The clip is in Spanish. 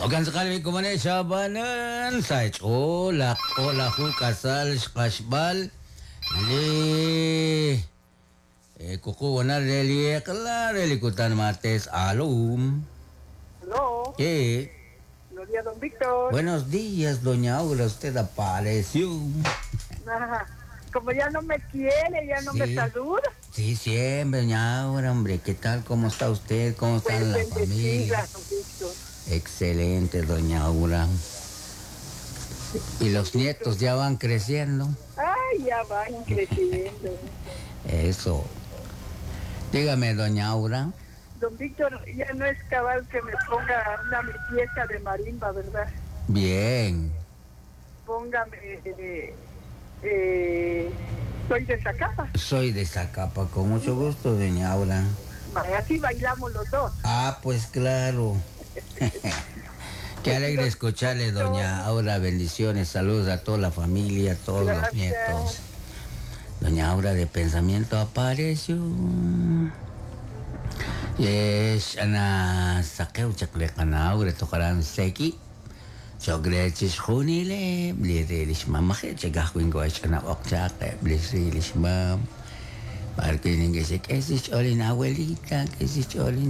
Ogan sekali kumane sabanan sa olak olahu kasal kasbal li kuku wana reli kala reli kutan mates alum. Aló, Eh, buenos días, don Víctor. buenos días, doña Aura, usted apareció. Ajá. Como ya no me quiere, ya no me Sí. saluda, Sí, siempre, doña Aura, hombre, ¿qué tal? ¿Cómo está usted? ¿Cómo está pues la bendecida, familia? don Víctor. Excelente, doña Aura. Y los nietos ya van creciendo. Ay, ya van creciendo. Eso. Dígame, doña Aura. Don Víctor, ya no es cabal que me ponga una mi pieza de marimba, ¿verdad? Bien. Póngame, soy de Zacapa. Soy de Zacapa, con mucho gusto, doña Aura. Así bailamos los dos. Ah, pues claro. Qué alegre escucharle, doña Aura. Bendiciones, saludos a toda la familia, a todos los Gracias. nietos. Doña Aura de pensamiento apareció. Yes, ana sakeu chakle kana Aura tokaran seki. Chogretis hunile, blirilis mamahe, chegahwin go ana okchake, blirilis mam. Parque ninguém se que existe, olha na abuelita, que existe, olha